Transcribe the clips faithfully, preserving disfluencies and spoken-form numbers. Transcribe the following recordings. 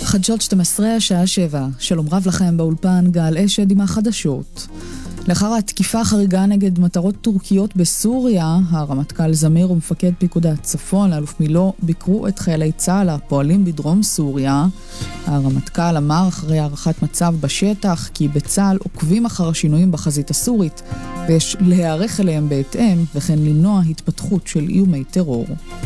חדשות שתים עשרה, השעה שבע. שלום רב לכם באולפן, גל אשד עם החדשות. לאחר התקיפה החריגה נגד מטרות טורקיות בסוריה, הרמטכ"ל זמיר ומפקד פיקוד הצפון, אלוף מילו, ביקרו את חיילי צה"ל הפועלים בדרום סוריה. הרמטכ"ל אמר אחרי הערכת מצב בשטח כי בצה"ל עוקבים אחר השינויים בחזית הסורית, ויש להיערך אליהם בהתאם, וכן למנוע התפתחות של איומי טרור.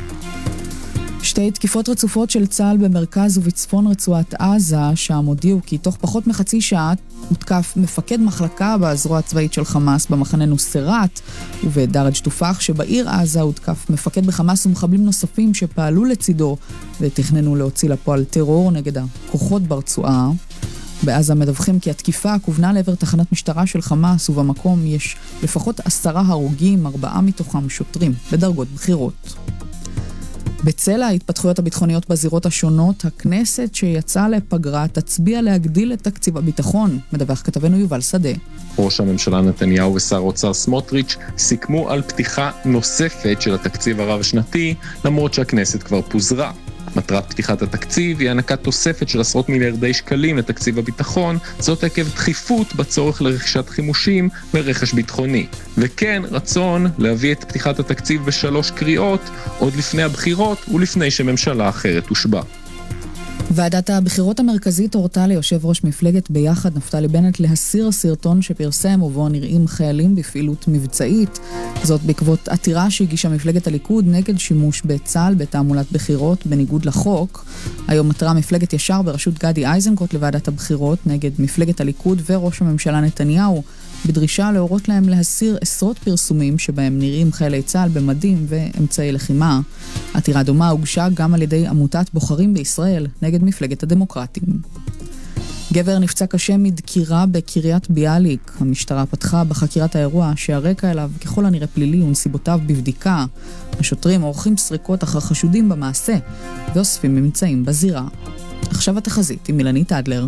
שתי תקיפות רצופות של צה"ל במרכז ובצפון רצועת עזה, שם הודיעו כי תוך פחות מחצי שעה הותקף מפקד מחלקה בזרוע הצבאית של חמאס במחנה נוסרת, ובדרג' טופח שבעיר עזה הותקף מפקד בחמאס ומחבלים נוספים שפעלו לצידו ותכננו להוציא לפועל טרור נגד הכוחות ברצועה. בעזה מדווחים כי התקיפה כוונה לעבר תחנת משטרה של חמאס, ובמקום יש לפחות עשרה הרוגים, ארבעה מתוכם שוטרים בדרגות בכירות. בצל ההתפתחויות הביטחוניות בזירות השונות, הכנסת שיצאה לפגרה תצביע להגדיל את תקציב הביטחון, מדווח כתבנו יובל שדה. ראש הממשלה נתניהו ושר האוצר סמוטריץ' סיכמו על פתיחה נוספת של התקציב הרב-שנתי, למרות שהכנסת כבר פוזרה. מטרת פתיחת התקציב היא הענקת תוספת של עשרות מיליארדי שקלים לתקציב הביטחון, זאת עקב דחיפות בצורך לרכישת חימושים ורכש ביטחוני. וכן רצון להביא את פתיחת התקציב בשלוש קריאות, עוד לפני הבחירות ולפני שממשלה אחרת תושבע. ועדת הבחירות המרכזית הורתה ליושב ראש מפלגת ביחד נפתלי בנט להסיר סרטון שפרסם ובו נראים חיילים בפעילות מבצעית. זאת בעקבות עתירה שהגישה מפלגת הליכוד נגד שימוש בצה"ל בתעמולת בחירות בניגוד לחוק. היום עתרה מפלגת ישר בראשות גדי איזנקוט לוועדת הבחירות נגד מפלגת הליכוד וראש הממשלה נתניהו, בדרישה להורות להם להסיר עשרות פרסומים שבהם נראים חיילי צה"ל במדים ואמצעי לחימה. עתירה דומה הוגשה גם על ידי עמותת בוחרים בישראל נגד מפלגת הדמוקרטים. גבר נפצע קשה מדקירה בקריית ביאליק. המשטרה פתחה בחקירת האירוע שהרקע אליו ככל הנראה פלילי ונסיבותיו בבדיקה. השוטרים עורכים סריקות אחר חשודים במעשה ואוספים ממצאים בזירה. עכשיו התחזית עם מילנית אדלר.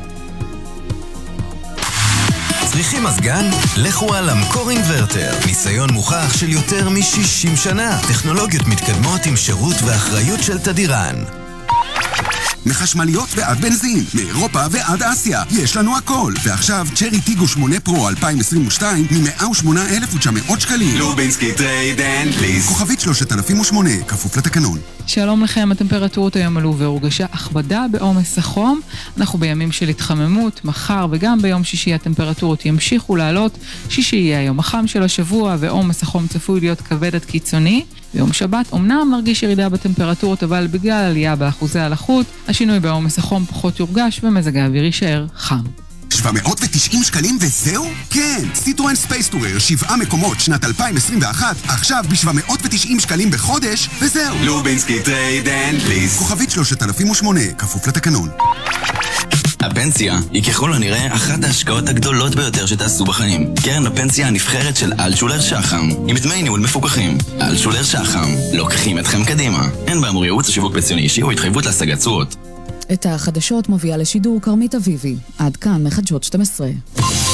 צריכים מזגן? לכו על אמקור אינברטר. ניסיון מוכח של יותר מ-שישים שנה. טכנולוגיות מתקדמות עם שירות ואחריות של תדירן. מחשמליות ועד בנזין, מאירופה ועד אסיה, יש לנו הכל. ועכשיו צ'רי טיגו שמונה פרו אלפיים עשרים ושתיים מ-מאה ושמונה אלף ותשע מאות שקלים. לובינסקי טרייד אנד ליס. כוכבית שלושת אלפים ושמונה, כפוף לתקנון. שלום לכם, הטמפרטורות היום עלו והורגשה הכבדה בעומס החום. אנחנו בימים של התחממות, מחר וגם ביום שישי הטמפרטורות ימשיכו לעלות. שישי יהיה היום החם של השבוע ועומס החום צפוי להיות כבד עד קיצוני. ביום שבת אמנם נרגיש ירידה בטמפרטורות, אבל בגלל עלייה באחוזי הלחות, השינוי בעומס החום פחות יורגש ומזג האוויר יישאר חם. שבע מאות ותשעים שקלים וזהו? כן, סיטרואן ספייס טורר, שבעה מקומות שנת אלפיים עשרים ואחת, עכשיו ב-שבע מאות ותשעים שקלים בחודש וזהו. לובינסקי טרייד אנד ליס. כוכבית שלושת אלפים ושמונה, כפוף לתקנון. הפנסיה היא ככל הנראה אחת ההשקעות הגדולות ביותר שתעשו בחיים. קרן הפנסיה הנבחרת של אלטשולר שחם, עם דמי ניהול מפוקחים. אלטשולר שחם, לוקחים אתכם קדימה. אין באמור ייעוץ לשיווק פנסיוני אישי או התחייבות להשגת תשואות. את החדשות מובילה לשידור קרמית אביבי. עד כאן מחדשות שתים עשרה.